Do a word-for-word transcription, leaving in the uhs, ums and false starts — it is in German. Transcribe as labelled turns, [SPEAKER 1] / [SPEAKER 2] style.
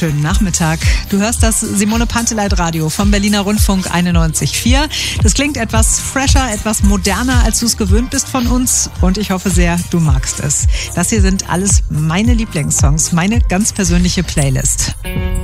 [SPEAKER 1] wunderschönen Nachmittag. Du hörst das Simone Panteleit Radio vom Berliner Rundfunk einundneunzig Komma vier. Das klingt etwas fresher, etwas moderner, als du es gewöhnt bist von uns. Und ich hoffe sehr, du magst es. Das hier sind alles meine Lieblingssongs, meine ganz persönliche Playlist.